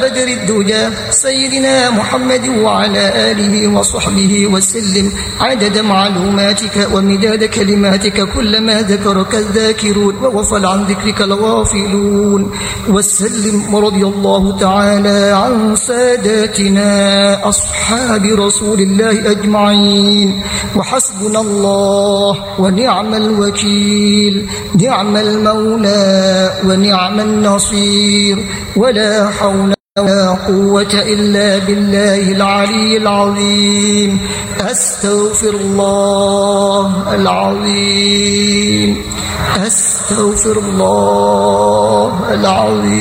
بدر الدجى سيدنا محمد وعلى آله وصحبه وسلم عدد معلوماتك ومداد كلماتك كلما ذكرك الذاكرون وغفل عن ذكرك الغافلون. وسلم ورضي الله تعالى عن ساداتنا أصحاب رسول الله أجمعين. وحسبنا الله ونعم الوكيل، نعم المولى ونعم النصير، ولا حول ولا قوة إلا بالله العلي العظيم. أستغفر الله العظيم، أستغفر الله العظيم.